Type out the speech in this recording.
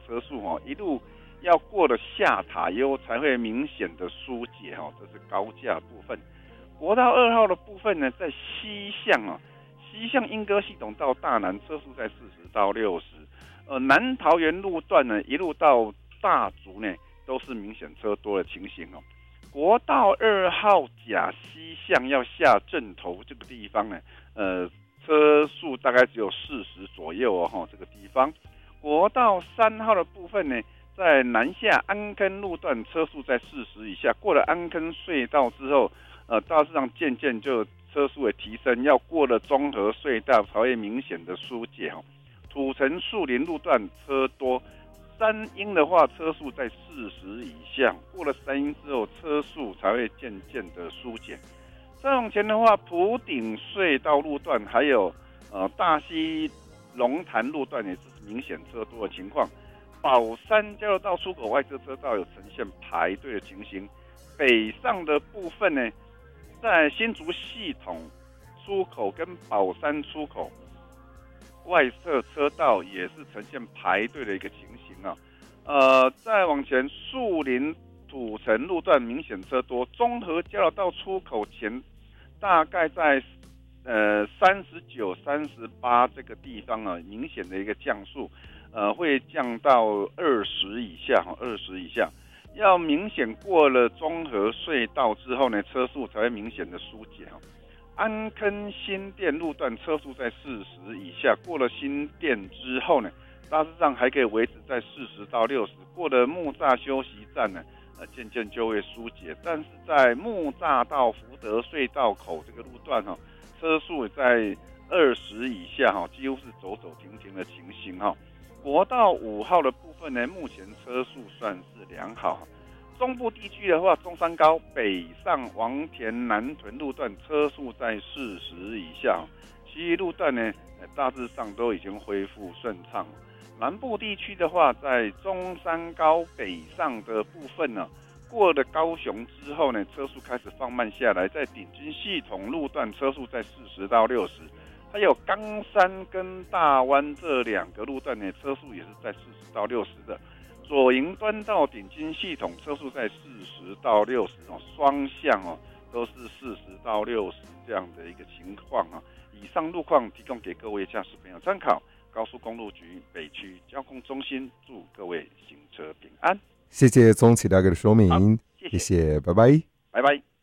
车速一路要过了下塔悠才会明显的疏解这是高架部分。国道2号的部分呢，在西向莺歌系统到大南车速在40到60，南桃园路段呢一路到大竹呢都是明显车多的情形国道2号甲西向要下镇头这个地方呢，车速大概只有40左右这个地方。国道3号的部分呢，在南下安坑路段车速在40以下，过了安坑隧道之后，大致上渐渐就车速的提升，要过了中和隧道才会明显的疏解土城树林路段车多，三鹰的话车速在40以下，过了三鹰之后车速才会渐渐的疏解。再往前的话，埔顶隧道路段还有大溪龙潭路段也是明显车多的情况。宝山交流道出口外侧车道有呈现排队的情形。北上的部分呢，在新竹系统出口跟宝山出口外侧车道也是呈现排队的一个情形再往前，树林土城路段明显车多，中和交流道出口前大概在39、38这个地方明显的一个降速，会降到20以下，20以下。要明显过了中和隧道之后呢，车速才会明显的疏解安坑新店路段车速在40以下，过了新店之后呢，大致上还可以维持在40到60，过了木栅休息站呢，渐渐就会疏解。但是在木栅到福德隧道口这个路段车速在20以下几乎是走走停停的情形国道5号的部分呢，目前车速算是良好。中部地区的话，中山高北上王田南屯路段车速在40以下，其余路段呢大致上都已经恢复顺畅。南部地区的话，在中山高北上的部分呢，过了高雄之后呢，车速开始放慢下来，在顶军系统路段车速在40到60，还有冈山跟大湾这2个路段呢，车速也是在40到60的。左营端到顶军系统车速在40到60双向都是40到60这样的一个情况以上路况提供给各位驾驶朋友参考。高速公路局北区交通中心祝各位行车平安。 谢谢宗启大哥的说明， 谢谢， 拜拜， 拜拜。